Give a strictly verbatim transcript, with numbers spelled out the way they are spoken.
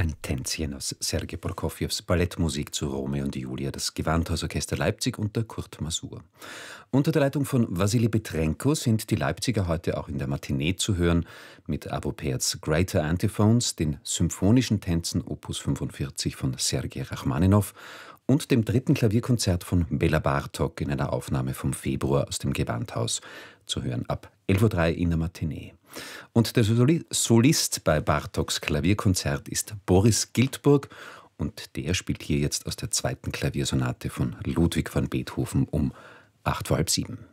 Ein Tänzchen aus Sergei Prokofjews Ballettmusik zu Romeo und Julia, das Gewandhausorchester Leipzig unter Kurt Masur. Unter der Leitung von Wassily Petrenko sind die Leipziger heute auch in der Matinee zu hören, mit Arvo Pärts Greater Antiphones, den symphonischen Tänzen Opus fünfundvierzig von Sergei Rachmaninow und dem dritten Klavierkonzert von Bela Bartok in einer Aufnahme vom Februar aus dem Gewandhaus, zu hören ab elf Uhr drei in der Matinee. Und der Soli- Solist bei Bartoks Klavierkonzert ist Boris Giltburg, und der spielt hier jetzt aus der zweiten Klaviersonate von Ludwig van Beethoven um acht vor halb sieben.